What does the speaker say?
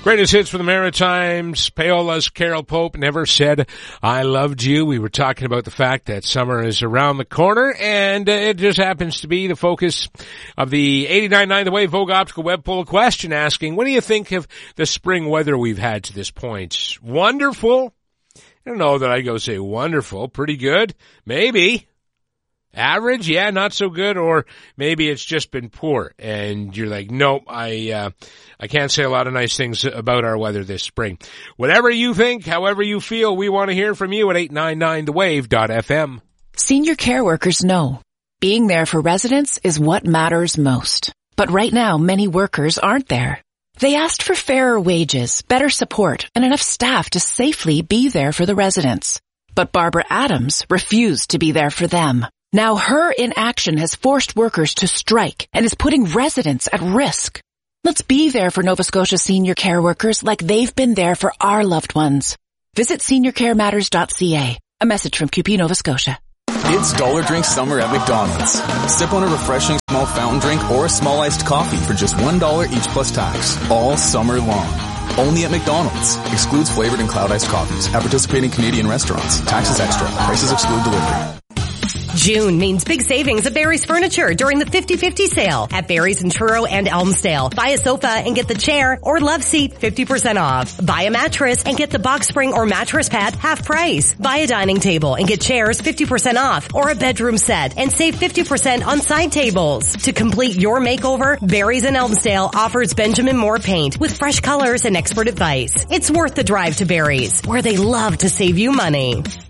Greatest hits for the Maritimes. Paola's Carol Pope never said I loved you. We were talking about the fact that summer is around the corner, and it just happens to be the focus of the 89.9 The Wave Vogue Optical Web Poll question asking, what do you think of the spring weather we've had to this point? Wonderful? I don't know that I'd go say wonderful. Pretty good? Maybe. Average? Yeah, not so good. Or maybe it's just been poor and you're like, nope, I can't say a lot of nice things about our weather this spring. Whatever you think, however you feel, we want to hear from you at 899thewave.fm. Senior care workers know being there for residents is what matters most. But right now, many workers aren't there. They asked for fairer wages, better support, and enough staff to safely be there for the residents. But Barbara Adams refused to be there for them. Now her inaction has forced workers to strike and is putting residents at risk. Let's be there for Nova Scotia senior care workers like they've been there for our loved ones. Visit seniorcarematters.ca. A message from QP Nova Scotia. It's Dollar Drink Summer at McDonald's. Sip on a refreshing small fountain drink or a small iced coffee for just $1 each plus tax. All summer long. Only at McDonald's. Excludes flavored and cloud iced coffees. At participating Canadian restaurants. Taxes extra. Prices exclude delivery. June means big savings at Barry's Furniture during the 50-50 sale at Barry's in Truro and Elmsdale. Buy a sofa and get the chair or love seat 50% off. Buy a mattress and get the box spring or mattress pad half price. Buy a dining table and get chairs 50% off or a bedroom set and save 50% on side tables. To complete your makeover, Barry's in Elmsdale offers Benjamin Moore paint with fresh colors and expert advice. It's worth the drive to Barry's, where they love to save you money.